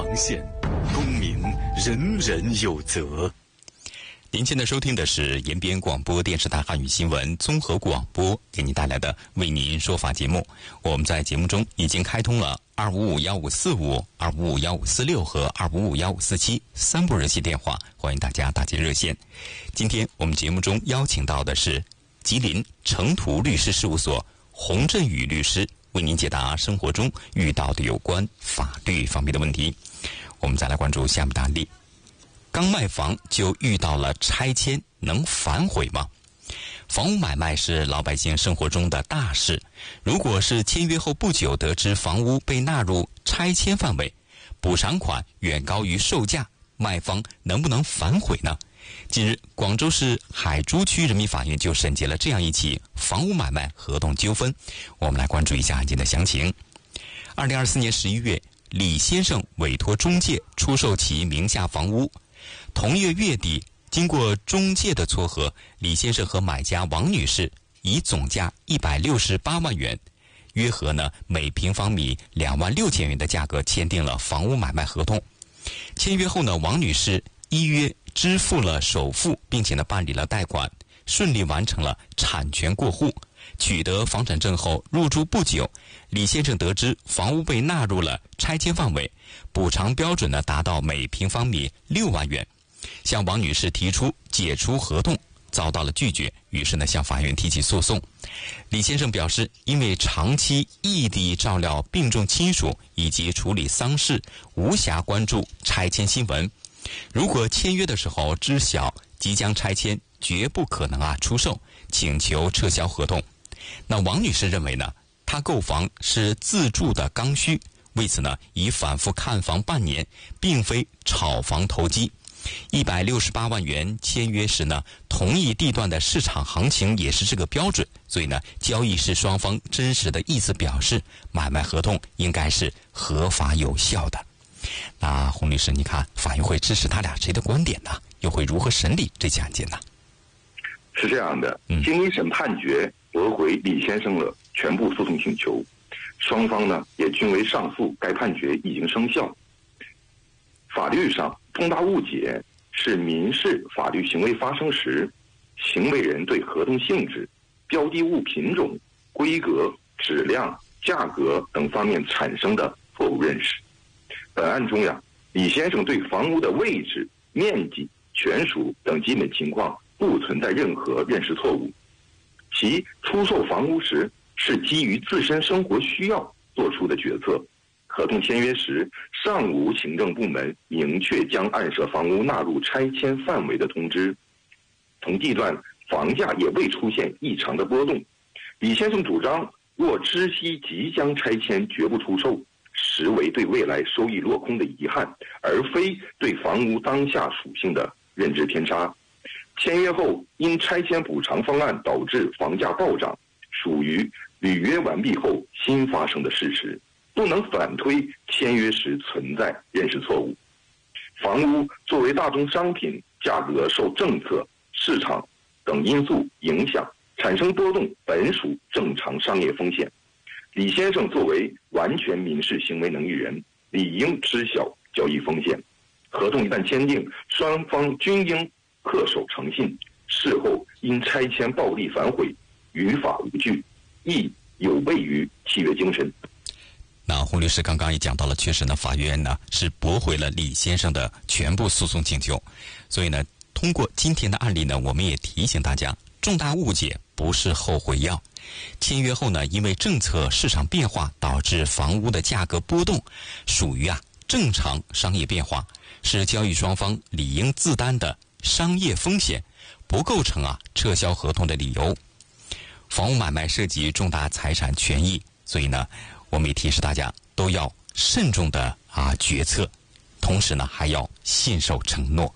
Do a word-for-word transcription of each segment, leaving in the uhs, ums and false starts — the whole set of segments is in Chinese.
防线，公民人人有责。您现在收听的是延边广播电视台汉语新闻综合广播给您带来的为您说法节目。我们在节目中已经开通了二五五幺五四五、二五五幺五四六和二五五幺五四七三部热线电话，欢迎大家打进热线。今天我们节目中邀请到的是吉林成图律师事务所洪振宇律师，为您解答生活中遇到的有关法律方面的问题。我们再来关注下面的案例。刚卖房就遇到了拆迁，能反悔吗？房屋买卖是老百姓生活中的大事，如果是签约后不久得知房屋被纳入拆迁范围，补偿款远高于售价，卖方能不能反悔呢？近日，广州市海珠区人民法院就审结了这样一起房屋买卖合同纠纷。我们来关注一下案件的详情。二零二四年十一月，李先生委托中介出售其名下房屋。同月月底，经过中介的撮合，李先生和买家王女士以总价一百六十八万元，约合呢每平方米两万六千元的价格签订了房屋买卖合同。签约后呢，王女士依约支付了首付，并且呢办理了贷款，顺利完成了产权过户。取得房产证后入住不久，李先生得知房屋被纳入了拆迁范围，补偿标准呢达到每平方米六万元，向王女士提出解除合同，遭到了拒绝，于是呢向法院提起诉讼。李先生表示，因为长期异地照料病重亲属以及处理丧事，无暇关注拆迁新闻。如果签约的时候知晓即将拆迁，绝不可能啊出售，请求撤销合同。那王女士认为呢，她购房是自住的刚需，为此呢已反复看房半年，并非炒房投机。一百六十八万元签约时呢，同一地段的市场行情也是这个标准，所以呢，交易是双方真实的意思表示，买卖合同应该是合法有效的。那洪律师，你看法院会支持他俩谁的观点呢？又会如何审理这起案件呢？ 是这样的，经一审判决驳回李先生的全部诉讼请求，双方呢也均为上诉，该判决已经生效。法律上，重大误解是民事法律行为发生时，行为人对合同性质、标的物品种、规格、质量、价格等方面产生的错误认识。本案中呀，李先生对房屋的位置、面积、权属等基本情况不存在任何认识错误。其出售房屋时是基于自身生活需要做出的决策。合同签约时，尚无行政部门明确将案涉房屋纳入拆迁范围的通知，同地段房价也未出现异常的波动。李先生主张，若知悉即将拆迁绝不出售，实为对未来收益落空的遗憾，而非对房屋当下属性的认知偏差。签约后因拆迁补偿方案导致房价暴涨，属于履约完毕后新发生的事实，不能反推签约时存在认识错误。房屋作为大宗商品，价格受政策、市场等因素影响，产生波动本属正常商业风险。李先生作为完全民事行为能力人，理应知晓交易风险。合同一旦签订，双方均应恪守诚信，事后因拆迁暴力反悔，于法无据，亦有悖于契约精神。 那洪律师刚刚也讲到了，确实呢，法院呢是驳回了李先生的全部诉讼请求。所以呢，通过今天的案例呢，我们也提醒大家，重大误解不是后悔药。签约后呢，因为政策市场变化导致房屋的价格波动，属于啊正常商业变化，是交易双方理应自担的商业风险，不构成啊撤销合同的理由。房屋买卖涉及重大财产权益，所以呢，我们也提示大家都要慎重的啊决策，同时呢还要信守承诺。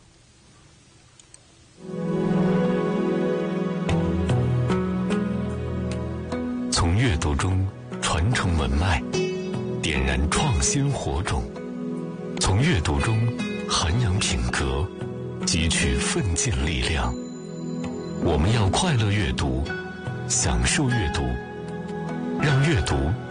从阅读中传承文脉，点燃创新火种；从阅读中涵养品格，汲取奋进力量。我们要快乐阅读，享受阅读，让阅读